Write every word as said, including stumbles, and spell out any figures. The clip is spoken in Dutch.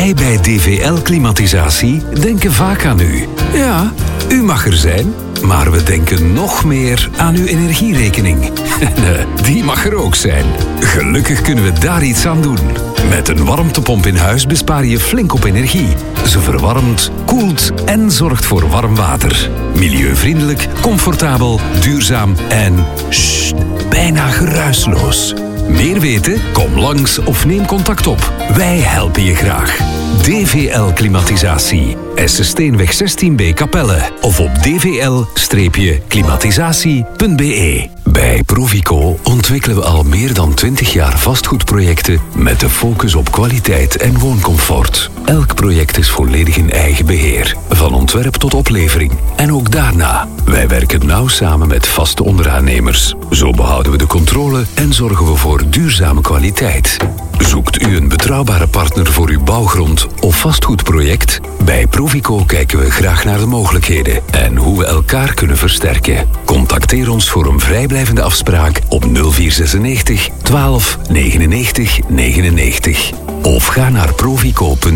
Wij bij D V L Klimatisatie denken vaak aan u. Ja, u mag er zijn, maar we denken nog meer aan uw energierekening. En die mag er ook zijn. Gelukkig kunnen we daar iets aan doen. Met een warmtepomp in huis bespaar je flink op energie. Ze verwarmt, koelt en zorgt voor warm water. Milieuvriendelijk, comfortabel, duurzaam en sst, bijna geruisloos. Meer weten? Kom langs of neem contact op. Wij helpen je graag. D V L Klimatisatie. Essensteenweg zestien B Capelle. Of op d v l klimatisatie punt b e. Bij Provico ontwikkelen we al meer dan twintig jaar vastgoedprojecten met de focus op kwaliteit en wooncomfort. Elk project is volledig in eigen beheer. Van ontwerp tot oplevering. En ook daarna. Wij werken nauw samen met vaste onderaannemers. Zo behouden we de controle en zorgen we voor duurzame kwaliteit. Zoekt u een betrouwbare partner voor uw bouwgrond of vastgoedproject? Bij Provico kijken we graag naar de mogelijkheden en hoe we elkaar kunnen versterken. Contacteer ons voor een vrijblijvende afspraak op nul vier zesennegentig twaalf negenennegentig negenennegentig. Of ga naar provico punt